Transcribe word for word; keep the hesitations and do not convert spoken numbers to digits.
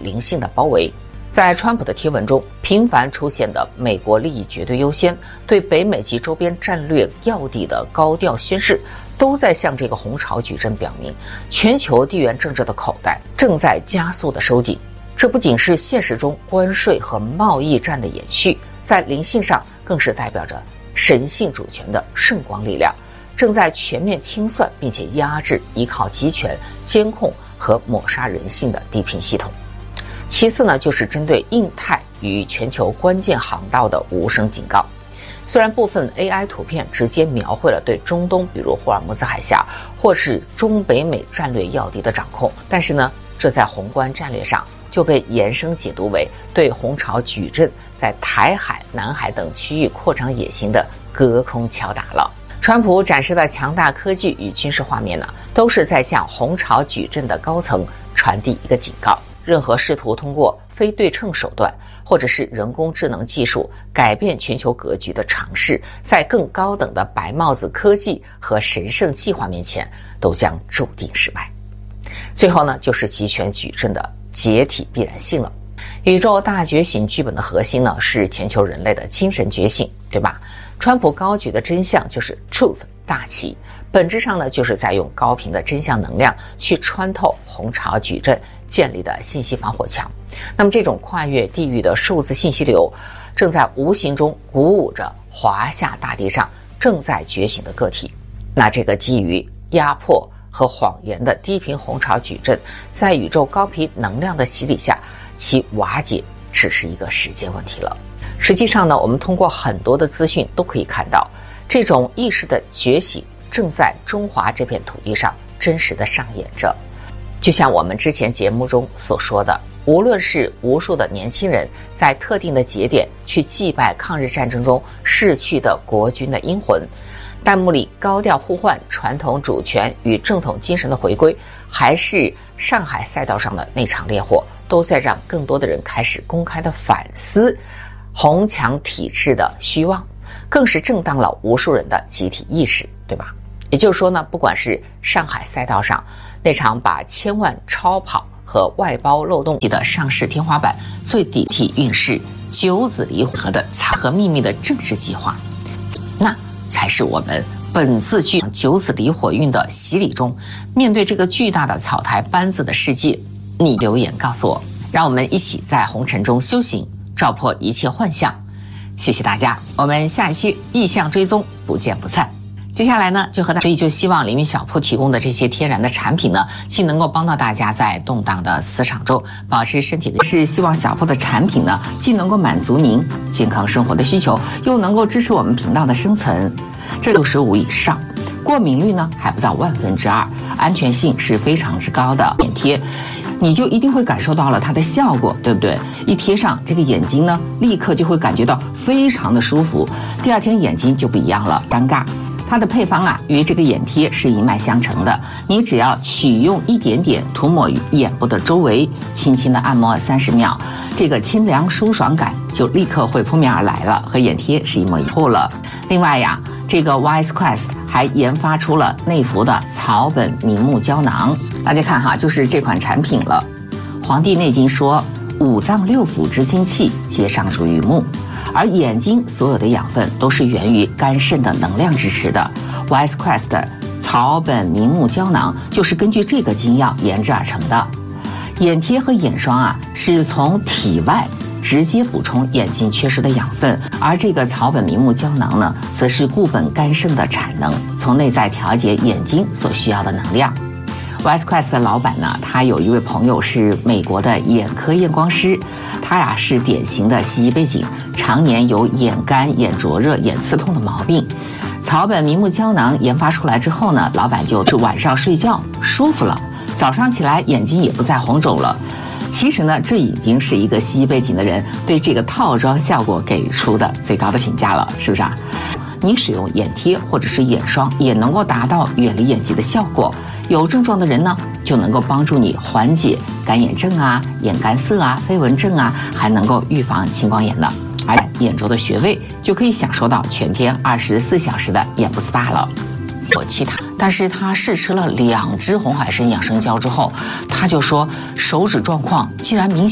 灵性的包围。在川普的贴文中频繁出现的美国利益绝对优先，对北美及周边战略要地的高调宣示，都在向这个红潮矩阵表明，全球地缘政治的口袋正在加速的收紧。这不仅是现实中关税和贸易战的延续，在灵性上更是代表着神性主权的圣光力量，正在全面清算并且压制依靠集权、监控和抹杀人性的低频系统。其次呢，就是针对印太与全球关键航道的无声警告。虽然部分 A I 图片直接描绘了对中东，比如霍尔木兹海峡或是中北美战略要地的掌控，但是呢，这在宏观战略上就被延伸解读为对红潮矩阵在台海、南海等区域扩张野心的隔空敲打了。川普展示的强大科技与军事画面呢，都是在向红潮矩阵的高层传递一个警告。任何试图通过非对称手段或者是人工智能技术改变全球格局的尝试，在更高等的白帽子科技和神圣计划面前，都将注定失败。最后呢，就是集权矩阵的解体必然性了。宇宙大觉醒剧本的核心呢，是全球人类的精神觉醒，对吧？川普高举的真相就是 Truth 大旗，本质上呢，就是在用高频的真相能量去穿透红潮矩阵建立的信息防火墙。那么这种跨越地域的数字信息流，正在无形中鼓舞着华夏大地上正在觉醒的个体。那这个基于压迫和谎言的低频红潮矩阵，在宇宙高频能量的洗礼下，其瓦解只是一个时间问题了。实际上呢，我们通过很多的资讯都可以看到，这种意识的觉醒正在中华这片土地上真实的上演着。就像我们之前节目中所说的，无论是无数的年轻人在特定的节点去祭拜抗日战争中逝去的国军的英魂，弹幕里高调呼唤传统主权与正统精神的回归，还是上海赛道上的那场烈火，都在让更多的人开始公开的反思红墙体制的虚妄，更是震荡了无数人的集体意识，对吧？也就是说呢，不管是上海赛道上那场把千万超跑和外包漏洞的上市天花板最底体运势九子离火的藏和秘密的政治计划，那才是我们本次剧九子离火运的洗礼中，面对这个巨大的草台班子的世界，你留言告诉我，让我们一起在红尘中修行，照破一切幻象。谢谢大家，我们下一期异象追踪不见不散。接下来呢，就和大家，所以就希望凌云小铺提供的这些天然的产品呢，既能够帮到大家在动荡的磁场中保持身体的，是希望小铺的产品呢，既能够满足您健康生活的需求，又能够支持我们频道的生存。这六十五以上，过敏率呢还不到万分之二，安全性是非常之高的眼贴，你就一定会感受到了它的效果，对不对？一贴上，这个眼睛呢，立刻就会感觉到非常的舒服，第二天眼睛就不一样了。尴尬。它的配方啊，与这个眼贴是一脉相承的。你只要取用一点点，涂抹于眼部的周围，轻轻的按摩三十秒，这个清凉舒爽感就立刻会扑面而来了，和眼贴是一模一样了。另外呀，这个 Wise Quest 还研发出了内服的草本明目胶囊，大家看哈，就是这款产品了。《黄帝内经》说，五脏六腑之精气皆上属于目。而眼睛所有的养分都是源于肝肾的能量支持的。Wise Quest 草本明目胶囊就是根据这个精药研制而成的。眼贴和眼霜啊，是从体外直接补充眼睛缺失的养分，而这个草本明目胶囊呢，则是固本肝肾的产能，从内在调节眼睛所需要的能量。Wise Quest 的老板呢，他有一位朋友是美国的眼科验光师，他呀是典型的西医背景，常年有眼干、眼灼热、眼刺痛的毛病。草本明目胶囊研发出来之后呢，老板就是晚上睡觉舒服了，早上起来眼睛也不再红肿了。其实呢，这已经是一个西医背景的人对这个套装效果给出的最高的评价了，是不是啊？你使用眼贴或者是眼霜也能够达到远离眼疾的效果。有症状的人呢，就能够帮助你缓解干眼症啊、眼干涩啊、飞蚊症啊，还能够预防青光眼呢。而眼周的穴位就可以享受到全天二十四小时的眼部 S P A 了。有其他，但是他试吃了两支红海参养生胶之后，他就说手指状况竟然明显